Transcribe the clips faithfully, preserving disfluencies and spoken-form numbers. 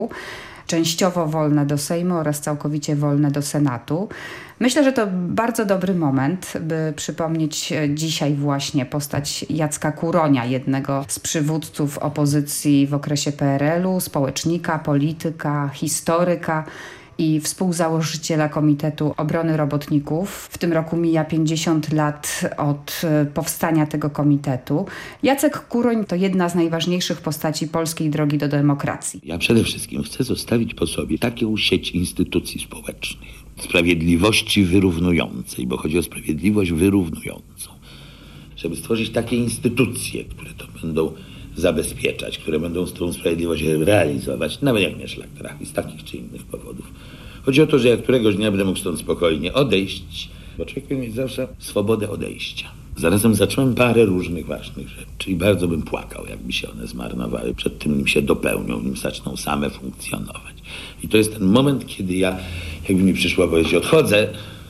częściowo wolne do Sejmu oraz całkowicie wolne do Senatu. Myślę, że to bardzo dobry moment, by przypomnieć dzisiaj właśnie postać Jacka Kuronia, jednego z przywódców opozycji w okresie P R L u, społecznika, polityka, historyka i współzałożyciela Komitetu Obrony Robotników. W tym roku mija pięćdziesiąt lat od powstania tego komitetu. Jacek Kuroń to jedna z najważniejszych postaci polskiej drogi do demokracji. Ja przede wszystkim chcę zostawić po sobie taką sieć instytucji społecznych, sprawiedliwości wyrównującej, bo chodzi o sprawiedliwość wyrównującą, żeby stworzyć takie instytucje, które to będą zabezpieczać, które będą z tą sprawiedliwość realizować, nawet jak mnie szlak trafi z takich czy innych powodów. Chodzi o to, że ja któregoś dnia będę mógł stąd spokojnie odejść, bo człowiek powinien mieć zawsze swobodę odejścia. Zarazem zacząłem parę różnych ważnych rzeczy i bardzo bym płakał, jakby się one zmarnowały przed tym, nim się dopełnią, nim zaczną same funkcjonować. I to jest ten moment, kiedy ja, jakby mi przyszło powiedzieć, odchodzę,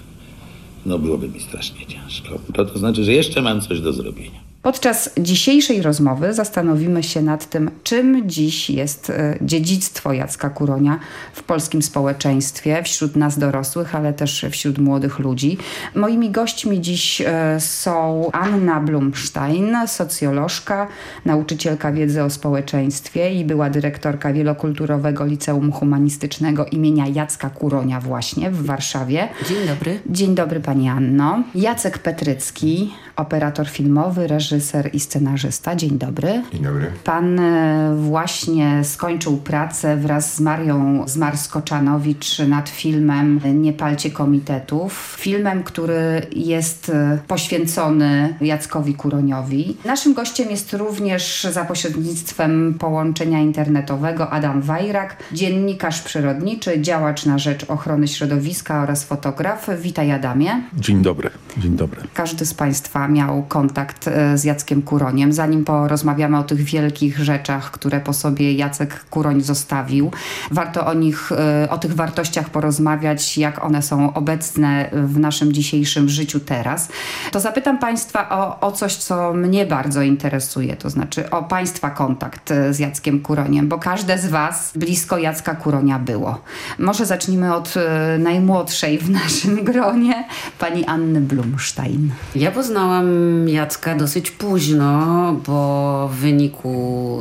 no byłoby mi strasznie ciężko. To, to znaczy, że jeszcze mam coś do zrobienia. Podczas dzisiejszej rozmowy zastanowimy się nad tym, czym dziś jest dziedzictwo Jacka Kuronia w polskim społeczeństwie, wśród nas dorosłych, ale też wśród młodych ludzi. Moimi gośćmi dziś są Anna Blumstein, socjolożka, nauczycielka wiedzy o społeczeństwie i była dyrektorka Wielokulturowego Liceum Humanistycznego imienia Jacka Kuronia właśnie w Warszawie. Dzień dobry. Dzień dobry pani Anno. Jacek Petrycki, operator filmowy, reżyser i scenarzysta. Dzień dobry. Dzień dobry. Pan właśnie skończył pracę wraz z Marią Zmarsko-Czanowicz nad filmem Nie palcie komitetów. Filmem, który jest poświęcony Jackowi Kuroniowi. Naszym gościem jest również za pośrednictwem połączenia internetowego Adam Wajrak, dziennikarz przyrodniczy, działacz na rzecz ochrony środowiska oraz fotograf. Witaj, Adamie. Dzień dobry. Dzień dobry. Każdy z Państwa miał kontakt z Jackiem Kuroniem. Zanim porozmawiamy o tych wielkich rzeczach, które po sobie Jacek Kuroń zostawił, warto o nich, o tych wartościach porozmawiać, jak one są obecne w naszym dzisiejszym życiu teraz. To zapytam Państwa o, o coś, co mnie bardzo interesuje, to znaczy o Państwa kontakt z Jackiem Kuroniem, bo każde z Was blisko Jacka Kuronia było. Może zacznijmy od najmłodszej w naszym gronie, pani Anny Blumstein. Ja poznałam Jacka dosyć późno, bo w wyniku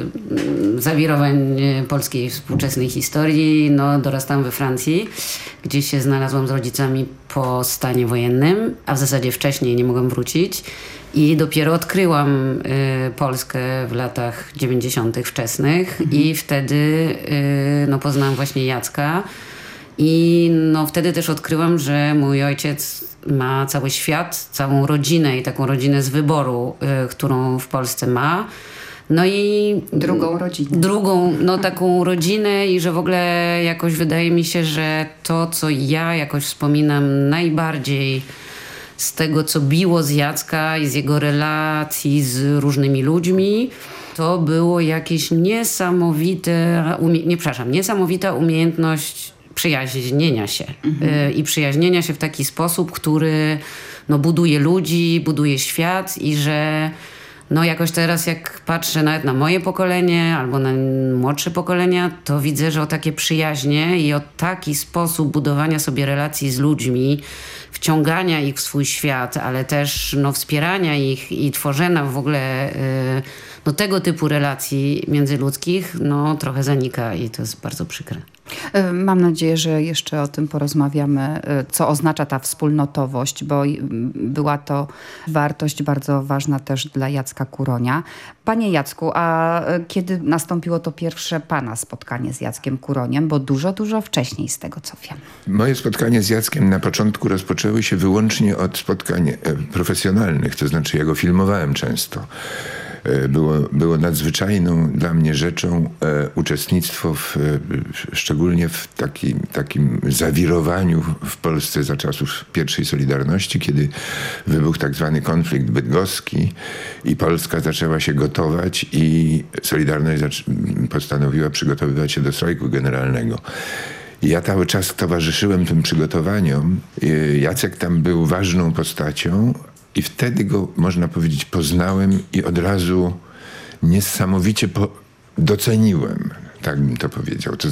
y, zawirowań polskiej współczesnej historii no, dorastałam we Francji, gdzie się znalazłam z rodzicami po stanie wojennym, a w zasadzie wcześniej nie mogłam wrócić. I dopiero odkryłam y, Polskę w latach dziewięćdziesiątych wczesnych mhm. i wtedy y, no, poznałam właśnie Jacka. I no, wtedy też odkryłam, że mój ojciec ma cały świat, całą rodzinę i taką rodzinę z wyboru, y, którą w Polsce ma. No i drugą rodzinę. Drugą, no taką rodzinę i że w ogóle jakoś wydaje mi się, że to, co ja jakoś wspominam najbardziej z tego, co biło z Jacka i z jego relacji z różnymi ludźmi, to było jakieś niesamowite, umie- nie przepraszam, niesamowita umiejętność przyjaźnienia się mhm. y, i przyjaźnienia się w taki sposób, który no, buduje ludzi, buduje świat i że no jakoś teraz jak patrzę nawet na moje pokolenie albo na młodsze pokolenia, to widzę, że o takie przyjaźnie i o taki sposób budowania sobie relacji z ludźmi, wciągania ich w swój świat, ale też no, wspierania ich i tworzenia w ogóle y, no, tego typu relacji międzyludzkich no, trochę zanika i to jest bardzo przykre. Mam nadzieję, że jeszcze o tym porozmawiamy, co oznacza ta wspólnotowość, bo była to wartość bardzo ważna też dla Jacka Kuronia. Panie Jacku, a kiedy nastąpiło to pierwsze pana spotkanie z Jackiem Kuroniem? Bo dużo, dużo wcześniej z tego, co wiem. Moje spotkania z Jackiem na początku rozpoczęły się wyłącznie od spotkań profesjonalnych, to znaczy ja go filmowałem często. Było, było nadzwyczajną dla mnie rzeczą e, uczestnictwo w, w, szczególnie w takim, takim zawirowaniu w Polsce za czasów pierwszej Solidarności, kiedy wybuchł tak zwany konflikt bydgoski i Polska zaczęła się gotować i Solidarność zac- postanowiła przygotowywać się do strajku generalnego. I ja cały czas towarzyszyłem tym przygotowaniom. Jacek tam był ważną postacią, i wtedy go, można powiedzieć, poznałem i od razu niesamowicie po- doceniłem. tak bym to powiedział. To